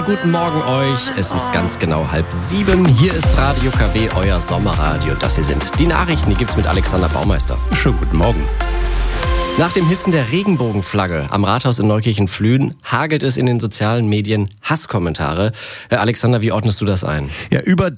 guten Morgen euch. Es ist ganz genau 6:30. Hier ist Radio KW, euer Sommerradio. Das hier sind die Nachrichten, die gibt's mit Alexander Baumeister. Schönen guten Morgen. Nach dem Hissen der Regenbogenflagge am Rathaus in Neukirchen-Flühen hagelt es in den sozialen Medien Hasskommentare. Alexander, wie ordnest du das ein? Ja, über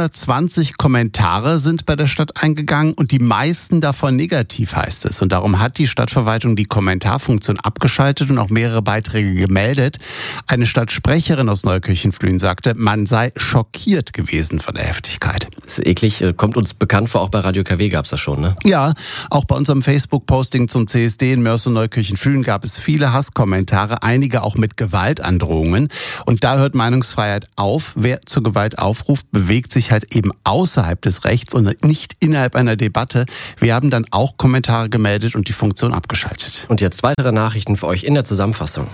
320 Kommentare sind bei der Stadt eingegangen und die meisten davon negativ, heißt es. Und darum hat die Stadtverwaltung die Kommentarfunktion abgeschaltet und auch mehrere Beiträge gemeldet. Eine Stadtsprecherin aus Neukirchen-Flühen sagte, man sei schockiert gewesen von der Heftigkeit. Das ist eklig, kommt uns bekannt vor, auch bei Radio KW gab's das schon, ne? Ja, auch bei unserem Facebook-Posting zum CSD in Mörs und Neukirchen-Flühen gab es viele Hasskommentare, einige auch mit Gewaltandrohungen. Und da hört Meinungsfreiheit auf. Wer zur Gewalt aufruft, bewegt sich halt eben außerhalb des Rechts und nicht innerhalb einer Debatte. Wir haben dann auch Kommentare gemeldet und die Funktion abgeschaltet. Und jetzt weitere Nachrichten für euch in der Zusammenfassung.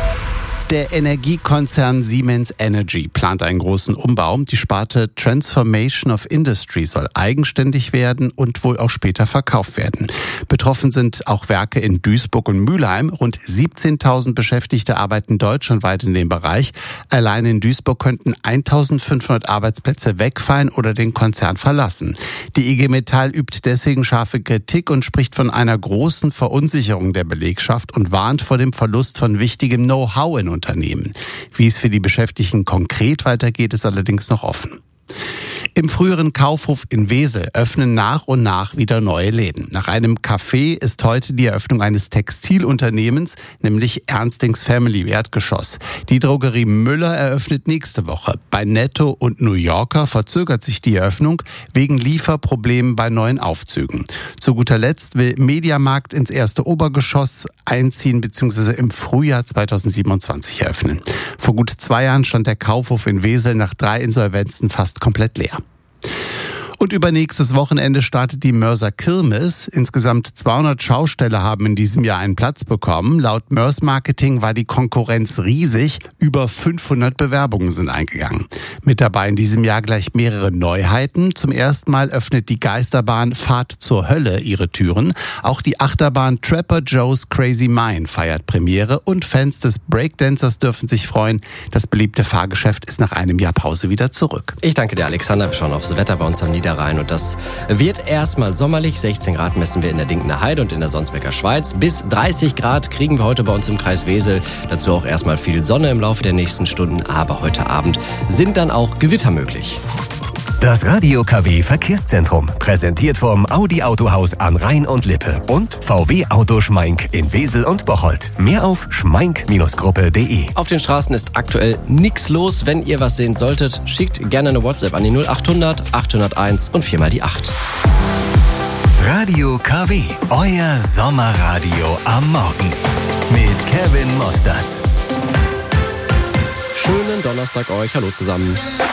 Der Energiekonzern Siemens Energy plant einen großen Umbau. Die Sparte Transformation of Industry soll eigenständig werden und wohl auch später verkauft werden. Betroffen sind auch Werke in Duisburg und Mülheim. Rund 17.000 Beschäftigte arbeiten deutschlandweit in dem Bereich. Allein in Duisburg könnten 1.500 Arbeitsplätze wegfallen oder den Konzern verlassen. Die IG Metall übt deswegen scharfe Kritik und spricht von einer großen Verunsicherung der Belegschaft und warnt vor dem Verlust von wichtigem Know-how in Unternehmen. Wie es für die Beschäftigten konkret weitergeht, ist allerdings noch offen. Im früheren Kaufhof in Wesel öffnen nach und nach wieder neue Läden. Nach einem Café ist heute die Eröffnung eines Textilunternehmens, nämlich Ernstings Family Erdgeschoss. Die Drogerie Müller eröffnet nächste Woche. Bei Netto und New Yorker verzögert sich die Eröffnung wegen Lieferproblemen bei neuen Aufzügen. Zu guter Letzt will Mediamarkt ins erste Obergeschoss einziehen bzw. im Frühjahr 2027 eröffnen. Vor gut 2 Jahren stand der Kaufhof in Wesel nach 3 Insolvenzen fast komplett leer. Und übernächstes Wochenende startet die Mörser Kirmes. Insgesamt 200 Schausteller haben in diesem Jahr einen Platz bekommen. Laut Mörs Marketing war die Konkurrenz riesig. Über 500 Bewerbungen sind eingegangen. Mit dabei in diesem Jahr gleich mehrere Neuheiten. Zum ersten Mal öffnet die Geisterbahn Fahrt zur Hölle ihre Türen. Auch die Achterbahn Trapper Joe's Crazy Mine feiert Premiere. Und Fans des Breakdancers dürfen sich freuen. Das beliebte Fahrgeschäft ist nach einem Jahr Pause wieder zurück. Ich danke dir, Alexander. Wir schauen aufs Wetter bei uns am Niederrhein. Und das wird erstmal sommerlich. 16 Grad messen wir in der Dinkener Heide und in der Sonsbecker Schweiz. Bis 30 Grad kriegen wir heute bei uns im Kreis Wesel. Dazu auch erstmal viel Sonne im Laufe der nächsten Stunden. Aber heute Abend sind dann auch Gewitter möglich. Das Radio KW Verkehrszentrum, präsentiert vom Audi Autohaus an Rhein und Lippe und VW Auto Schmeink in Wesel und Bocholt. Mehr auf schmeink-gruppe.de. Auf den Straßen ist aktuell nichts los. Wenn ihr was sehen solltet, schickt gerne eine WhatsApp an die 0800 801 und 4 mal die 8. Radio KW, euer Sommerradio am Morgen. Mit Kevin Mostert. Schönen Donnerstag euch. Hallo zusammen.